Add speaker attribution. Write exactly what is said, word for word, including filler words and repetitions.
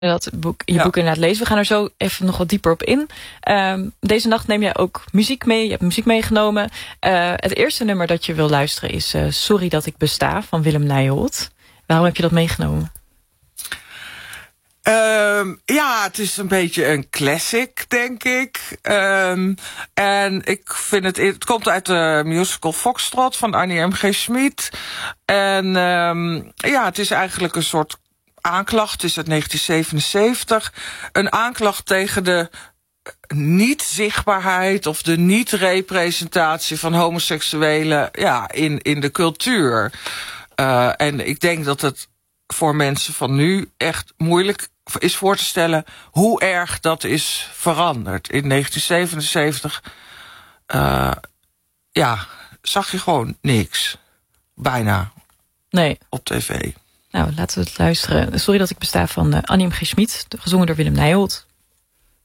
Speaker 1: dat boek, je
Speaker 2: ja.
Speaker 1: boek inderdaad lezen. We gaan er zo even nog wat dieper op in. Um, deze nacht neem jij ook muziek mee. Je hebt muziek meegenomen. Uh, het eerste nummer dat je wil luisteren is uh, Sorry dat ik besta van Willem Nijholt. Waarom heb je dat meegenomen?
Speaker 2: Um, ja, het is een beetje een classic, denk ik. Um, en ik vind het... Het komt uit de musical Foxtrot van Annie M G Schmid. En um, ja, het is eigenlijk een soort aanklacht. Het is uit negentien zevenenzeventig. Een aanklacht tegen de niet-zichtbaarheid of de niet-representatie van homoseksuelen ja, in, in de cultuur. Uh, en ik denk dat het voor mensen van nu echt moeilijk is voor te stellen hoe erg dat is veranderd. In negentien zevenenzeventig uh, ja, zag je gewoon niks. Bijna.
Speaker 1: Nee.
Speaker 2: Op tv.
Speaker 1: Nou, laten we het luisteren. Sorry dat ik besta van uh, Annie M G Schmid, gezongen door Willem Nijholt.